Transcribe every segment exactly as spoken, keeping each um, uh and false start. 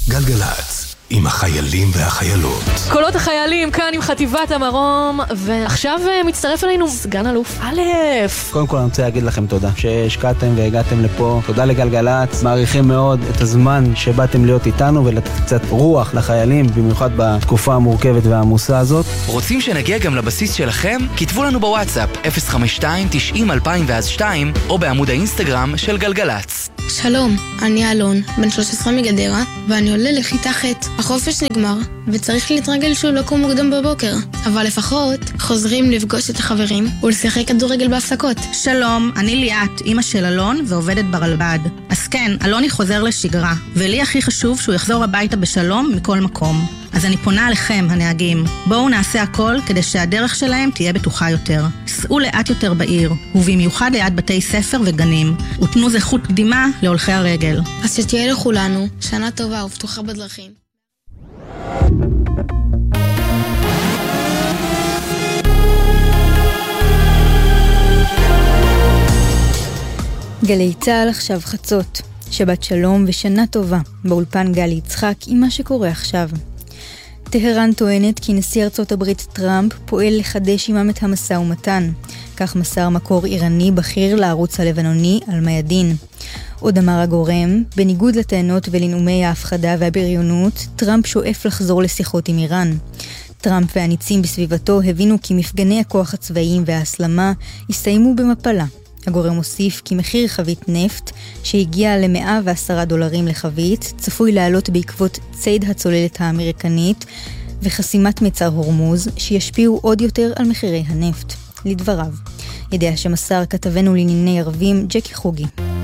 גלגלץ, עם החיילים והחיילות. קולות החיילים כאן עם חטיבת המרום, ועכשיו מצטרף אלינו סגן אלוף א'. קודם כל אני רוצה להגיד לכם תודה שהשקעתם והגעתם לפה. תודה לגלגלץ, מעריכים מאוד את הזמן שבאתם להיות איתנו ולתת קצת רוח לחיילים, במיוחד בתקופה המורכבת והעמוסה הזאת. רוצים שנגיע גם לבסיס שלכם? כתבו לנו בוואטסאפ אפס חמש שתיים תשעים אלפיים ואז שתיים או בעמוד האינסטגרם של גלגלץ. שלום, אני אלון, בן שלוש עשרה מגדרה, ואני עולה לכיתה ח'. החופש נגמר, וצריך להתרגל שוב לקום מוקדם בבוקר. אבל לפחות חוזרים לפגוש את החברים ולשחק כדורגל בהפסקות. שלום, אני ליאת, אמא של אלון ועובדת ברלב"ד. אז כן, אלוני חוזר לשגרה, ולי הכי חשוב שהוא יחזור הביתה בשלום מכל מקום. אז אני פונה עליכם, הנהגים. בואו נעשה הכל כדי שהדרך שלהם תהיה בטוחה יותר. סעו לאט יותר בעיר, ובמיוחד ליד בתי ספר וגנים, ותנו זכות קדימה להולכי הרגל. אז שתהיה לכולנו שנה טובה ובטוחה בדרכים. גלי צהל עכשיו חצות. שבת שלום ושנה טובה. באולפן גלי יצחק עם מה שקורה עכשיו. טהרן טוענת כי נשיא ארצות הברית טראמפ פועל לחדש עמם את המשא ומתן. כך מסר מקור איראני בכיר לערוץ הלבנוני על מידין. עוד אמר הגורם, בניגוד לטענות ולנאומי ההפחדה והבריונות, טראמפ שואף לחזור לשיחות עם איראן. טראמפ והניצים בסביבתו הבינו כי מפגני הכוח הצבאיים וההסלמה הסתיימו במפלה. הגורם מוסיף כי מחיר חבית נפט, שהגיע ל-מאה ועשרה דולרים לחבית, צפוי לעלות בעקבות ציד הצוללת האמריקנית וחסימת מצר הורמוז, שישפיעו עוד יותר על מחירי הנפט. לדבריו, ידיעה שמסר כתבנו לענייני ערבים ג'קי חוגי.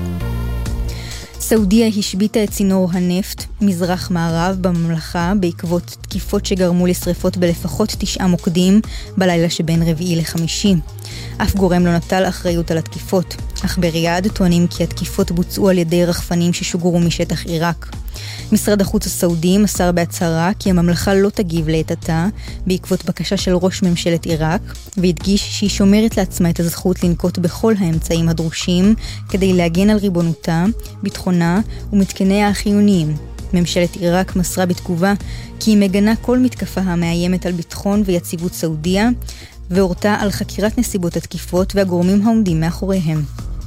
סעודיה השביתה את צינור הנפט מזרח מערב בממלכה בעקבות תקיפות שגרמו לשריפות בלפחות תשעה מוקדים בלילה שבין רביעי לחמישי. אף גורם לא נטל אחריות על התקיפות, אך בריאד טוענים כי התקיפות בוצעו על ידי רחפנים ששוגרו משטח עיראק. משרד החוץ הסעודי מסר בהצהרה כי הממלכה לא תגיב לעת עתה בעקבות בקשה של ראש ממשלת עיראק, והדגיש שהיא שומרת לעצמה את הזכות לנקוט בכל האמצעים הדרושים כדי להגן על ריבונותה, ביטחונה ומתקניה החיוניים. ממשלת עיראק מסרה בתגובה כי היא מגנה כל מתקפה המאיימת על ביטחון ויציבות סעודיה, והורתה על חקירת נסיבות התקיפות והגורמים העומדים מאחוריהם.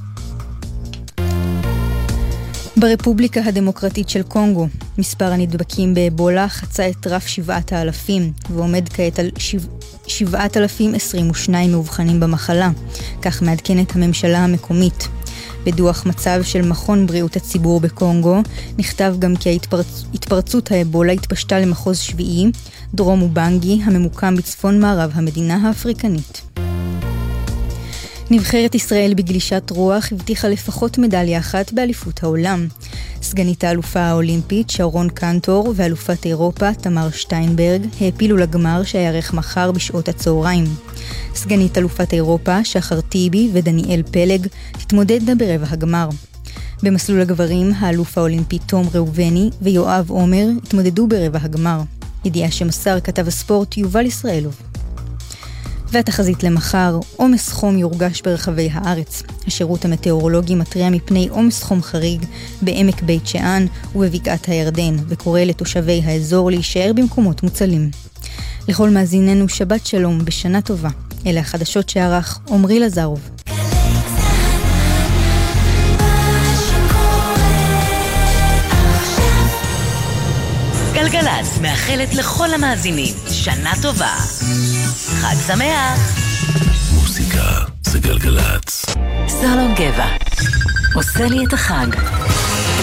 ברפובליקה הדמוקרטית של קונגו, מספר הנדבקים באבולה חצה את רף שבעת האלפים, ועומד כעת על שבעת אלפים עשרים ושניים מאובחנים במחלה, כך מעדכנת הממשלה המקומית. בדוח מצב של מכון בריאות הציבור בקונגו, נכתב גם כי ההתפרצות האבולה התפשטה למחוז שביעי, דרום ובנגי, הממוקם בצפון מערב המדינה האפריקנית. נבחרת ישראל בגלישת רוח הבטיחה לפחות מדליה אחת באליפות העולם. סגנית האלופה האולימפית שרון קנטור ואלופת אירופה תמר שטיינברג העפילו לגמר שיערך מחר בשעות הצהריים. סגנית אלופת אירופה שחר טיבי ודניאל פלג תתמודדנה ברבע הגמר. במסלול הגברים האלוף האולימפי תום ראובני ויואב עומר התמודדו ברבע הגמר. ידיעה שמסר כתב הספורט יובל ישראלוב. והתחזית למחר, עומס חום יורגש ברחבי הארץ. השירות המטאורולוגי מתריע מפני עומס חום חריג בעמק בית שאן ובבקעת הירדן, וקורא לתושבי האזור להישאר במקומות מוצלים. לכל מאזיננו שבת שלום בשנה טובה. אלה החדשות שערך עומרי לזרוב. גלגלץ מאחלת לכל המאזינים שנה טובה. חג שמח. מוזיקה זה גלגלץ. סלון גבע עושה לי את החג.